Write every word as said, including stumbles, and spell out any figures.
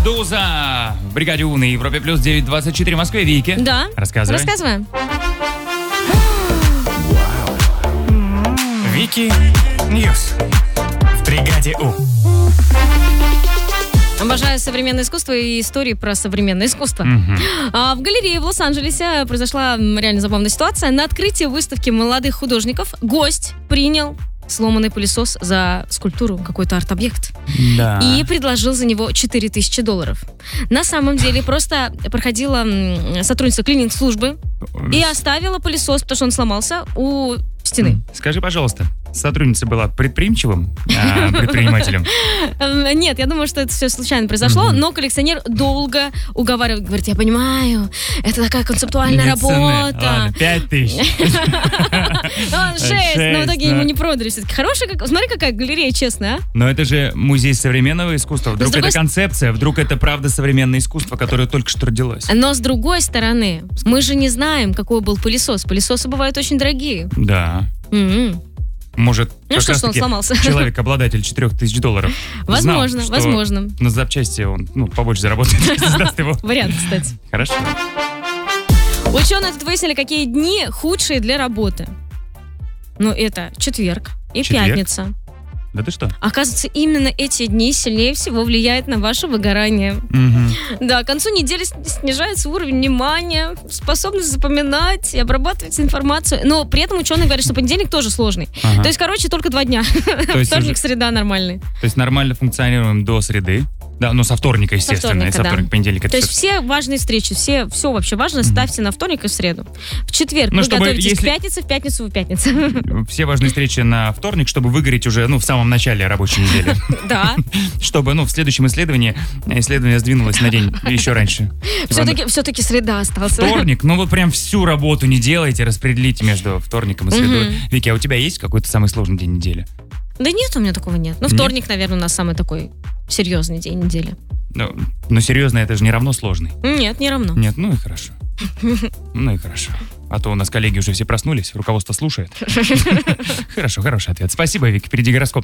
Медуза в бригаде У на Европе плюс девять двадцать четыре в Москве. Вики. Да. Рассказывай. Рассказываем. Вики Ньюс в бригаде У. Обожаю современное искусство и истории про современное искусство. Мгм. А, в галерее в Лос-Анджелесе произошла м, реально забавная ситуация. На открытии выставки молодых художников гость принял сломанный пылесос за скульптуру, какой-то арт-объект. Да. И предложил за него четыре тысячи долларов. На самом деле просто проходила м, сотрудница клининг-службы и оставила пылесос, потому что он сломался, у стены. Скажи, пожалуйста, сотрудница была предприимчивым а, предпринимателем? Эм, Нет, я думаю, что это все случайно произошло, Мгм. но коллекционер долго уговаривал, говорит, я понимаю, это такая концептуальная Нет цены. работа. Ладно, пять тысяч. Он шесть, но в Шесть, итоге да. ему не продали. Все-таки хорошая, как... смотри, какая галерея, честно, а? Но это же музей современного искусства. Вдруг с другой это концепция, вдруг это правда современное искусство, которое только что родилось. Но с другой стороны, мы же не знаем, какой был пылесос. Пылесосы бывают очень дорогие. Да. М-м. Может, Ну как что ж, раз он таки сломался. человек, обладатель четырех тысяч долларов, Возможно, знал, что возможно. на запчасти он ну, побольше заработает, если сдаст его. Вариант, кстати. Хорошо. Ученые тут выяснили, какие дни худшие для работы. Ну, это четверг и Четверг? пятница. Да ты что? Оказывается, именно эти дни сильнее всего влияют на ваше выгорание. Мгм. Да, к концу недели с- снижается уровень внимания, способность запоминать и обрабатывать информацию. Но при этом ученые говорят, что понедельник тоже сложный. Ага. То есть, короче, только два дня. То есть Вторник, уже- среда нормальный. То есть нормально функционируем до среды. Да, ну со вторника, естественно. вторника, и со да. вторника, понедельник. это То есть всё- все важные встречи, все, все вообще важно ставьте на вторник и в среду. В четверг Ну, вы чтобы готовитесь если- к пятнице, в пятницу вы пятница. все важные встречи на вторник, чтобы выгореть уже ну, в самом начале рабочей недели. Да. Чтобы ну, в следующем исследовании исследование сдвинулось на день еще раньше. Все-таки, все-таки среда остался. Вторник, ну вот прям всю работу не делайте, распределите между вторником и средой. Мгм. Вики, а у тебя есть какой-то самый сложный день недели? Да нет, у меня такого нет. Ну, Нет? вторник, наверное, у нас самый такой серьезный день недели. Ну, но серьезно, это же не равно сложный. Нет, не равно. Нет, ну и хорошо. Ну и хорошо. А то у нас коллеги уже все проснулись, руководство слушает. Хорошо, хороший ответ. Спасибо, Вики. Впереди гороскоп.